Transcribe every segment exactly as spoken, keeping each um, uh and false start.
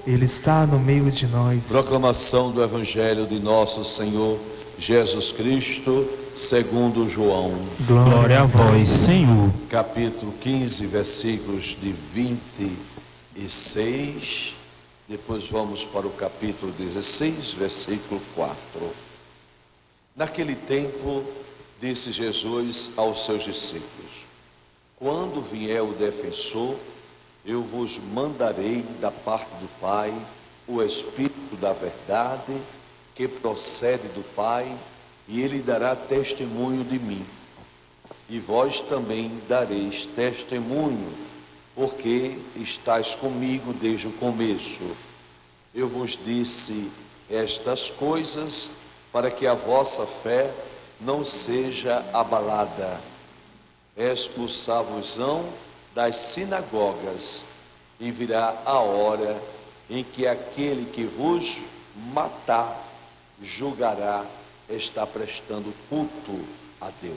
Ele está no meio de nós. Proclamação do Evangelho de nosso Senhor Jesus Cristo, segundo João. Glória a vós, Senhor. Capítulo quinze, versículos de vinte e seis. Depois vamos para o capítulo dezesseis, versículo quatro. Naquele tempo, disse Jesus aos seus discípulos: quando vier o defensor, eu vos mandarei da parte do Pai o Espírito da verdade, que procede do Pai, e ele dará testemunho de mim. E vós também dareis testemunho, porque estáis comigo desde o começo. Eu vos disse estas coisas para que a vossa fé não seja abalada. Expulsar-vos-ão das sinagogas, e virá a hora em que aquele que vos matar julgará estar prestando culto a Deus.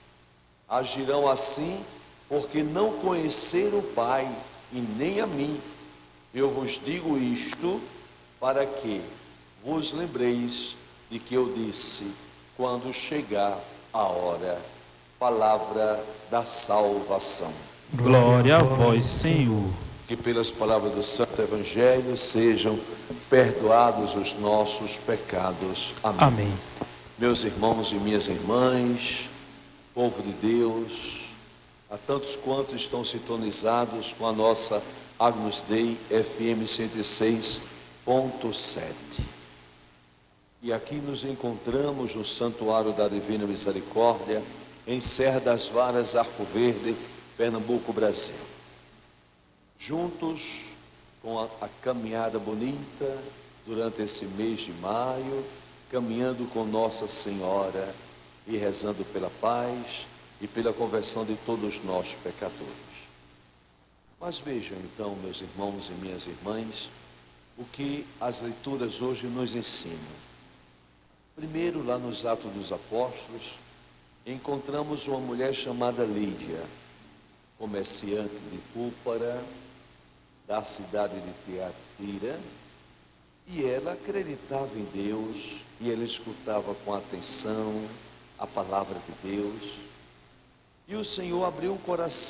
Agirão assim porque não conheceram o Pai e nem a mim. Eu vos digo isto para que vos lembreis de que eu disse: quando chegar a hora. Palavra da salvação. Glória a vós, Senhor. Que pelas palavras do Santo Evangelho sejam perdoados os nossos pecados. Amém. Amém. Meus irmãos e minhas irmãs, povo de Deus, a tantos quantos estão sintonizados com a nossa Agnus Dei F M cento e seis ponto sete. E aqui nos encontramos no Santuário da Divina Misericórdia, em Serra das Varas, Arco Verde, Pernambuco, Brasil. Juntos com a, a caminhada bonita durante esse mês de maio, caminhando com Nossa Senhora e rezando pela paz e pela conversão de todos nós pecadores. Mas vejam então, meus irmãos e minhas irmãs, o que as leituras hoje nos ensinam. Primeiro, lá nos Atos dos Apóstolos, encontramos uma mulher chamada Lídia, comerciante de púrpura da cidade de Tiatira, e ela acreditava em Deus, e ela escutava com atenção a palavra de Deus, e o Senhor abriu o coração